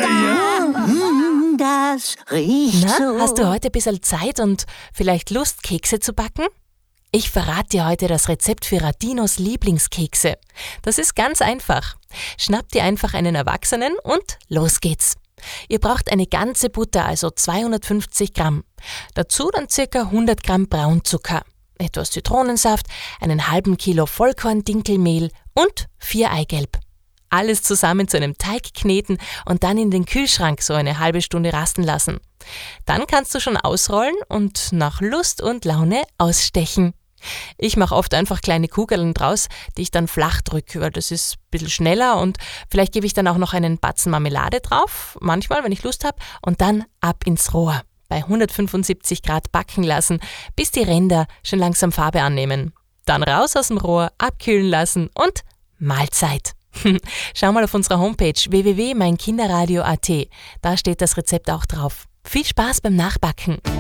Das riecht so. Hast du heute ein bisschen Zeit und vielleicht Lust, Kekse zu backen? Ich verrate dir heute das Rezept für Radinos Lieblingskekse. Das ist ganz einfach. Schnapp dir einfach einen Erwachsenen und los geht's. Ihr braucht eine ganze Butter, also 250 Gramm. Dazu dann ca. 100 Gramm Braunzucker, etwas Zitronensaft, einen halben Kilo Vollkorn-Dinkelmehl und 4 Eigelb. Alles zusammen zu einem Teig kneten und dann in den Kühlschrank so eine halbe Stunde rasten lassen. Dann kannst du schon ausrollen und nach Lust und Laune ausstechen. Ich mache oft einfach kleine Kugeln draus, die ich dann flach drücke, weil das ist ein bisschen schneller und vielleicht gebe ich dann auch noch einen Batzen Marmelade drauf, manchmal, wenn ich Lust habe, und dann ab ins Rohr. Bei 175 Grad backen lassen, bis die Ränder schon langsam Farbe annehmen. Dann raus aus dem Rohr, abkühlen lassen und Mahlzeit. Schau mal auf unserer Homepage www.meinkinderradio.at. Da steht das Rezept auch drauf. Viel Spaß beim Nachbacken!